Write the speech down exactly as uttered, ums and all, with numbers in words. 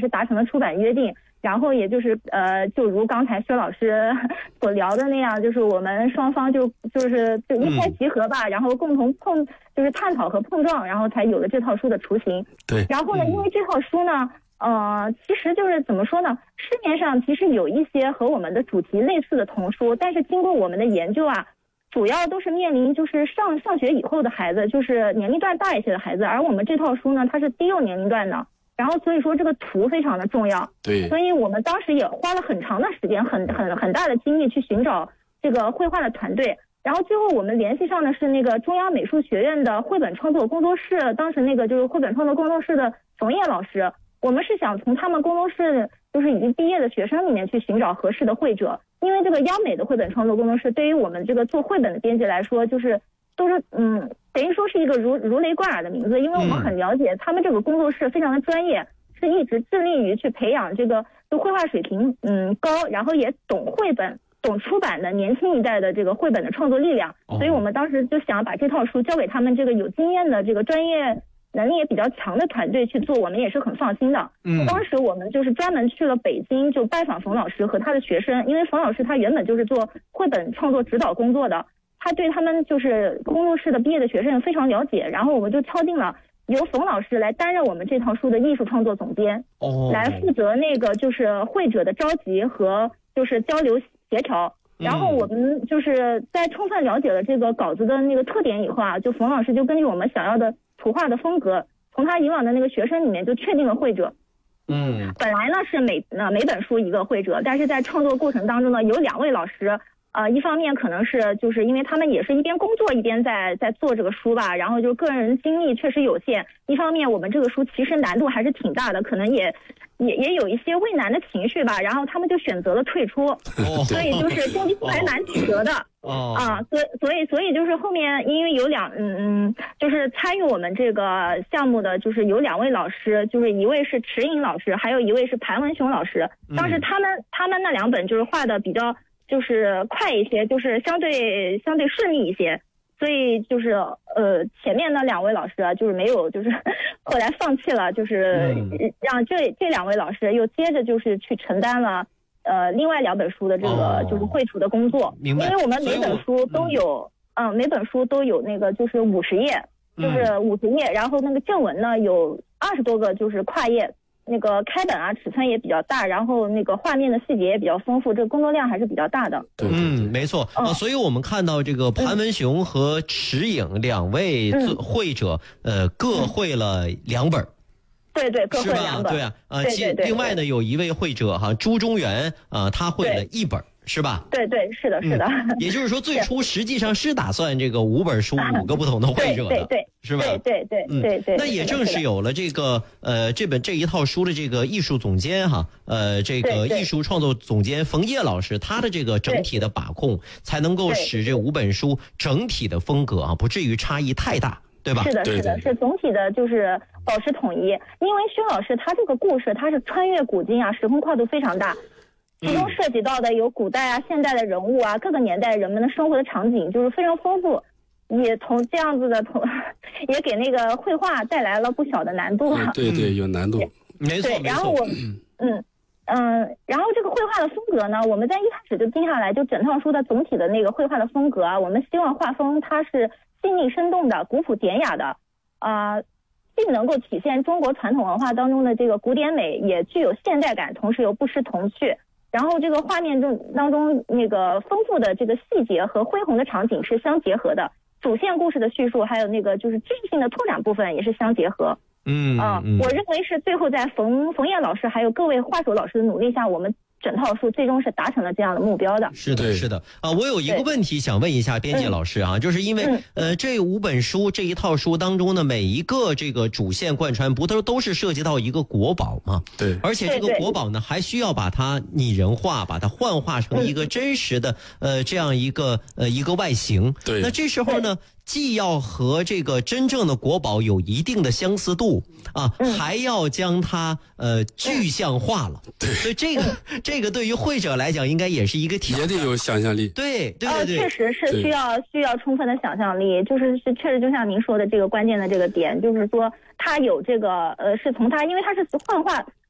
是达成了出版约定。然后也就是呃，就如刚才薛老师所聊的那样，就是我们双方就就是就一拍即合吧，嗯、然后共同碰就是探讨和碰撞，然后才有了这套书的雏形。 对。 然后呢，因为这套书呢，呃，其实就是怎么说呢，市面上其实有一些和我们的主题类似的童书，但是经过我们的研究啊，主要都是面临就是上上学以后的孩子，就是年龄段大一些的孩子，而我们这套书呢，它是低幼年龄段的。然后所以说这个图非常的重要， 对， 所以我们当时也花了很长的时间，很很很大的精力去寻找这个绘画的团队。然后最后我们联系上的是那个中央美术学院的绘本创作工作室，当时那个就是绘本创作工作室的冯烨老师，我们是想从他们工作室就是已经毕业的学生里面去寻找合适的绘者，因为这个央美的绘本创作工作室对于我们这个做绘本的编辑来说，就是都是嗯。等于说是一个如如雷贯耳的名字，因为我们很了解他们这个工作室非常的专业，是一直致力于去培养这个就绘画水平嗯高，然后也懂绘本、懂出版的年轻一代的这个绘本的创作力量。所以我们当时就想把这套书交给他们这个有经验的这个专业能力也比较强的团队去做，我们也是很放心的。嗯，当时我们就是专门去了北京，就拜访冯老师和他的学生，因为冯老师他原本就是做绘本创作指导工作的。他对他们就是工作室的毕业的学生非常了解，然后我们就敲定了由冯老师来担任我们这套书的艺术创作总监，哦，来负责那个就是绘者的召集和就是交流协调。然后我们就是在充分了解了这个稿子的那个特点以后啊，就冯老师就根据我们想要的图画的风格，从他以往的那个学生里面就确定了绘者。嗯，本来呢是每呃每本书一个绘者，但是在创作过程当中呢，有两位老师。呃，一方面可能是就是因为他们也是一边工作一边在在做这个书吧，然后就个人精力确实有限。一方面我们这个书其实难度还是挺大的，可能也也也有一些畏难的情绪吧，然后他们就选择了退出，哦、所以就是经济还蛮曲折的。哦啊，所以所以所以就是后面因为有两嗯嗯，就是参与我们这个项目的就是有两位老师，就是一位是迟颖老师，还有一位是盘文雄老师。当时他们、嗯、他们那两本就是画的比较。就是快一些，就是相对相对顺利一些，所以就是呃前面的两位老师啊，就是没有就是后来放弃了，就是让这这两位老师又接着就是去承担了呃另外两本书的这个就是绘图的工作，因为我们每本书都有嗯、呃、每本书都有那个就是五十页，就是五十页，然后那个正文呢有二十多个就是跨页。那个开本啊，尺寸也比较大，然后那个画面的细节也比较丰富，这个工作量还是比较大的。 嗯，没错、嗯、啊，所以我们看到这个潘文雄和迟颖两位绘者，嗯、呃，各绘了两本。 对对，各绘两本。 对啊，啊，另外呢，有一位绘者哈，朱中原啊，他绘了一本。是吧？ 对对，是的，是的。 嗯、也就是说，最初实际上是打算这个五本书，五个不同的绘者的， 对对， 是吧？ 对对对，嗯，对对。 那也正是有了这个呃这本这一套书的这个艺术总监哈，呃这个艺术创作总监冯烨老师，他的这个整体的把控，才能够使这五本书整体的风格啊，不至于差异太大。对吧？ 是的，是的，是总体的，就是保持统一。因为薛老师他这个故事，他是穿越古今啊，时空跨度非常大。其中涉及到的有古代啊、现代的人物啊，各个年代人们的生活的场景，就是非常丰富，也从这样子的从，也给那个绘画带来了不小的难度、啊。 对对，有难度， 没错。 对，然后我，嗯嗯，然后这个绘画的风格呢，我们在一开始就定下来，就整套书的总体的那个绘画的风格啊，我们希望画风它是细腻生动的、古朴典雅的，啊、呃。既能够体现中国传统文化当中的这个古典美，也具有现代感，同时又不失童趣。然后这个画面中当中那个丰富的这个细节和恢宏的场景是相结合的，主线故事的叙述还有那个就是知识性的拓展部分也是相结合。 嗯啊、呃，我认为是最后在冯冯燕老师还有各位画手老师的努力下，我们整套书最终是达成了这样的目标的。 是的，是的啊，我有一个问题想问一下编辑老师啊，就是因为、嗯、呃这五本书这一套书当中呢，每一个这个主线贯穿不都都是涉及到一个国宝吗？ 对， 而且这个国宝呢还需要把它拟人化，把它幻化成一个真实的、嗯、呃这样一个呃一个外形。 对， 那这时候呢，既要和这个真正的国宝有一定的相似度啊， 嗯、 还要将它呃具象化了。 对， 所以这个这个对于绘者来讲，应该也是一个挑战， 也得有想象力。 对对对对， 呃，确实是需要需要充分的想象力，就是是确实就像您说的这个关键的这个点，就是说他有这个呃，是从他，因为他是幻化